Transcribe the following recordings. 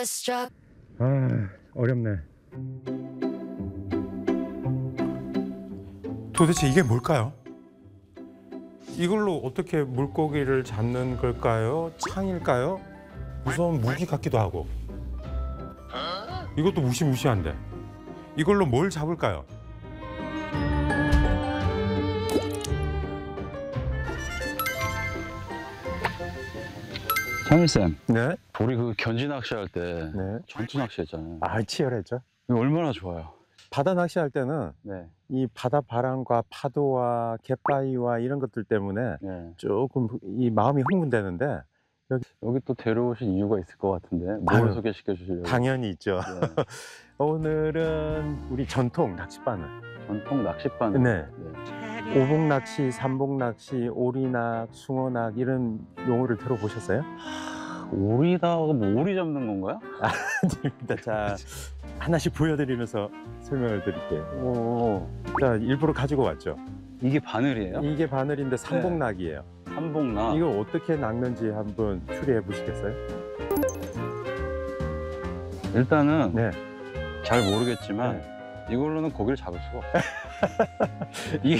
struck. 아, 어렵네. 도대체 이게 뭘까요? 이걸로 어떻게 물고기를 잡는 걸까요? 창일까요? 무서운 무기 같기도 하고. 이것도 무시무시한데. 이걸로 뭘 잡을까요? 창일쌤, 네. 우리 그 견지 낚시할 때 네. 전투 낚시했잖아요. 아, 치열했죠. 이거 얼마나 좋아요. 바다 낚시할 때는 네, 이 바다 바람과 파도와 갯바위와 이런 것들 때문에 네. 조금 이 마음이 흥분되는데 여기 또 데려오신 이유가 있을 것 같은데 뭘 아유, 소개시켜 주시려고? 당연히 있죠. 네. 오늘은 우리 전통 낚싯바늘. 전통 낚싯바늘. 네. 오복 낚시, 삼복 낚시, 오리낚, 숭어낚 이런 용어를 들어보셨어요? 오리다가 뭐 오리 잡는 건가요? 아닙니다. 자, 하나씩 보여드리면서 설명을 드릴게요. 오, 자, 일부러 가지고 왔죠. 이게 바늘이에요? 이게 바늘인데 삼복낚이에요. 삼복낙. 이걸 어떻게 낚는지 한번 추리해 보시겠어요? 일단은 네. 잘 모르겠지만 이걸로는 고기를 잡을 수가 없어요. 이게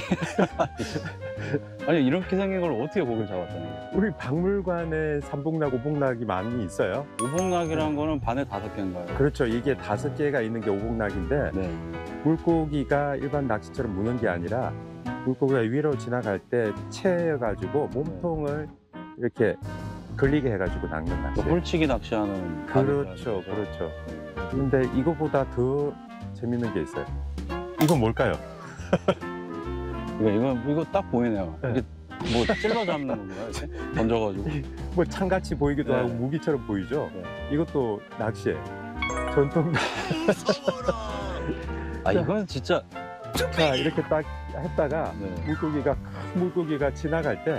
아니 이렇게 생긴 걸 어떻게 고기를 잡았다는 거예요? 우리 박물관에 삼복낙, 오복낙이 많이 있어요. 오복낙이라는 거는 반에 5개인가요? 그렇죠. 이게 5개가 있는 게 오복낙인데 네. 물고기가 일반 낚시처럼 무는 게 아니라 물고기가 위로 지나갈 때 채여가지고 몸통을 이렇게 걸리게 해가지고 낚는 낚시. 홀치기 낚시하는. 그렇죠, 그렇죠. 근데 이거보다 더 재밌는 게 있어요. 이건 뭘까요? 이거 딱 보이네요. 네. 이게 뭐 찔러 잡는 건가요? 이렇게? 던져가지고. 뭐 창같이 보이기도 네. 하고 무기처럼 보이죠? 네. 이것도 낚시예요. 전통 아 이건 진짜. 자, 이렇게 딱 했다가 네. 큰 물고기가 지나갈 때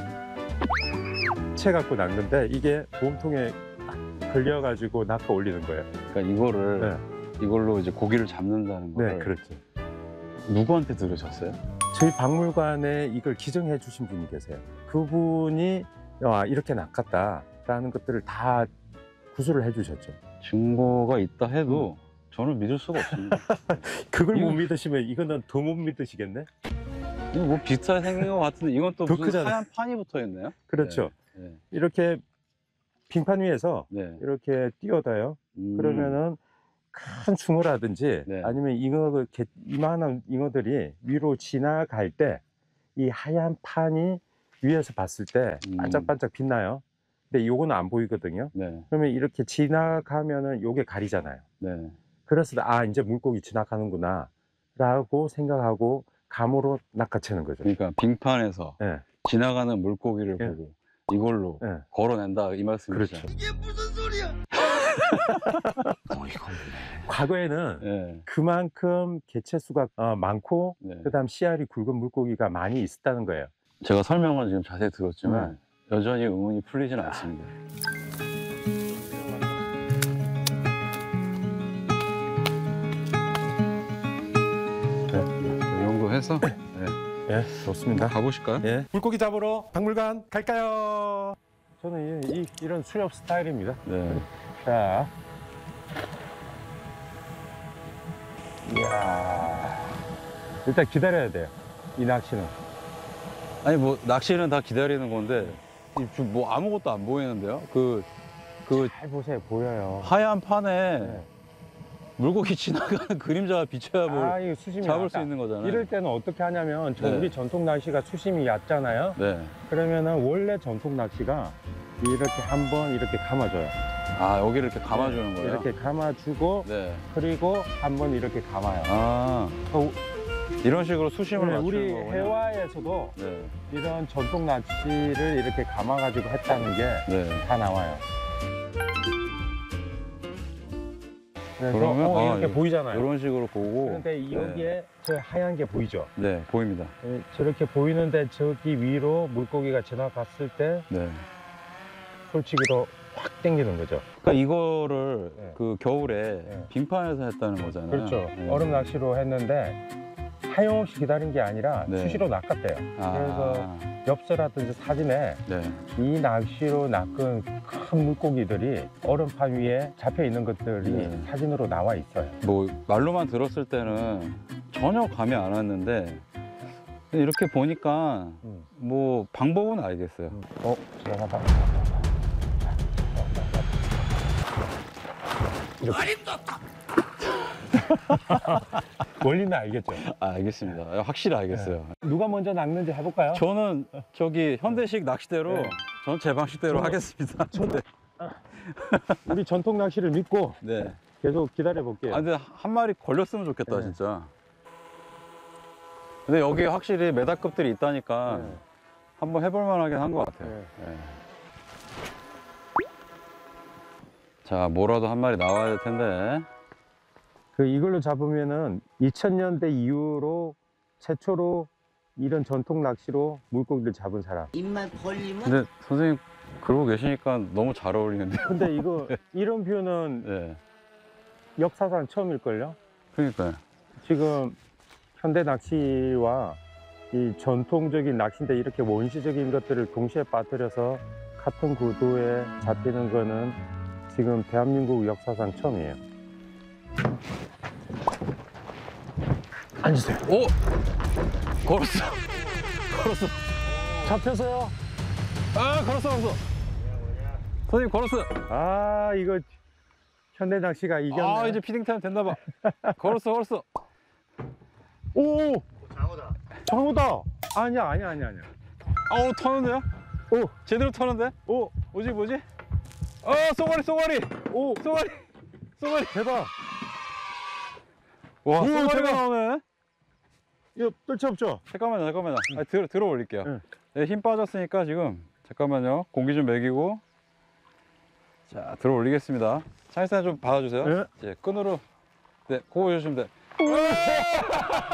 채 갖고 낚는데 이게 몸통에 딱 걸려가지고 낚아 올리는 거예요. 그러니까 이거를 이걸로 이제 고기를 잡는다는 네, 거를 그렇죠. 누구한테 들으셨어요? 저희 박물관에 이걸 기증해 주신 분이 계세요. 그분이 이렇게 낚았다라는 것들을 다 구술을 해 주셨죠. 증거가 있다 해도 저는 믿을 수가 없습니다. 그걸 못 이거- 믿으시면 이거는 더 못 믿으시겠네? 이거 뭐 비슷하게 생긴 것 같은데 이건 또 더 무슨 크잖아요. 하얀 판이 붙어 있네요? 그렇죠. 네. 이렇게 빙판 위에서 네. 이렇게 띄어다요. 그러면은 큰 숭어라든지 네. 아니면 이만한 잉어들이 위로 지나갈 때 이 하얀 판이 위에서 봤을 때 반짝반짝 빛나요. 근데 요거는 안 보이거든요. 네. 그러면 이렇게 지나가면은 요게 가리잖아요. 네. 그래서 이제 물고기 지나가는구나 라고 생각하고 감으로 낚아채는 거죠. 그러니까 빙판에서 네. 지나가는 물고기를 예. 보고 이걸로 네. 걸어낸다 이 말씀이시죠? 그렇죠. 이게 무슨 소리야? 과거에는 네. 그만큼 개체수가 많고 네. 그다음 씨알이 굵은 물고기가 많이 있었다는 거예요. 제가 설명을 지금 자세히 들었지만 여전히 의문이 풀리진 않습니다. 이 정도 해서 예, 좋습니다. 가보실까요? 예, 물고기 잡으러 박물관 갈까요? 저는 이런 수렵 스타일입니다. 네. 자, 이야, 일단 기다려야 돼요. 이 낚시는. 아니 뭐 낚시는 다 기다리는 건데 뭐 아무것도 안 보이는데요? 그 잘 보세요, 보여요. 하얀 판에 네. 물고기 지나가는 그림자가 비쳐야 뭘 이거 수심이 잡을 얕다. 수 있는 거잖아요. 이럴 때는 어떻게 하냐면 네. 우리 전통 낚시가 수심이 얕잖아요. 네. 그러면은 원래 전통 낚시가 이렇게 한번 이렇게 감아줘요. 아 여기를 이렇게 감아주는 거예요? 이렇게 감아주고 네. 그리고 한번 이렇게 감아요. 아 이런 식으로 수심을 맞추는 우리 거군요. 해화에서도 네. 이런 전통 낚시를 이렇게 감아가지고 했다는 게 다 네. 나와요. 그래서 그러면 이렇게 보이잖아요. 이런 식으로 보고. 그런데 여기에 저 하얀 게 보이죠? 네, 보입니다. 저렇게 보이는데 저기 위로 물고기가 지나갔을 때 네. 솔직히로 확 당기는 거죠. 그러니까 이거를 네. 그 겨울에 네. 빙판에서 했다는 거잖아요. 그렇죠. 네. 얼음 낚시로 했는데 하염없이 기다린 게 아니라 네. 수시로 낚았대요. 그래서 엽서라든지 사진에 네. 이 낚시로 낚은 큰 물고기들이 얼음판 위에 잡혀 있는 것들이 네. 사진으로 나와 있어요. 뭐 말로만 들었을 때는 전혀 감이 안 왔는데 이렇게 보니까 뭐 방법은 알겠어요. 들어가봐. 원리는 알겠죠? 아, 알겠습니다. 확실히 알겠어요. 누가 먼저 낚는지 해볼까요? 저는 저기 현대식 낚시대로 네. 저는 제 방식대로 저는- 하겠습니다. 네. 우리 전통 낚시를 믿고 네. 계속 기다려 볼게요. 아, 근데 한 마리 걸렸으면 좋겠다, 네. 진짜. 근데 여기 확실히 메다급들이 있다니까 네. 한번 해볼 만하긴 한 것 같아요. 네. 네. 자, 뭐라도 한 마리 나와야 될 텐데. 이걸로 잡으면은 2000년대 이후로 최초로 이런 전통 낚시로 물고기를 잡은 사람. 입만 벌리면 근데 선생님 그러고 계시니까 너무 잘 어울리는데요. 근데 이런 뷰는 네. 역사상 처음일걸요? 그러니까요. 지금 현대 낚시와 이 전통적인 낚시인데 이렇게 원시적인 것들을 동시에 빠뜨려서 같은 구도에 잡히는 거는 지금 대한민국 역사상 처음이에요. 앉으세요. 오! 걸었어. 걸었어. 잡혔어요. 아, 걸었어. 선생님 걸었어. 아, 이거 현대 낚시가 이겼네. 아, 이제 피딩 타임 됐나 봐. 걸었어. 오! 장어다. 아니야. 아우, 터는데요? 오! 제대로 터는데? 오! 뭐지? 쏘가리! 오! 쏘가리! 대박. 와, 오, 쏘가리가 대박. 나오네? 이거 뜰채 없죠? 잠깐만요. 아, 들어 올릴게요. 응. 네, 힘 빠졌으니까 지금. 잠깐만요. 공기 좀 먹이고. 자, 들어 올리겠습니다. 창희사 좀 받아주세요. 네. 이제 끈으로. 네, 그거 해주시면 돼.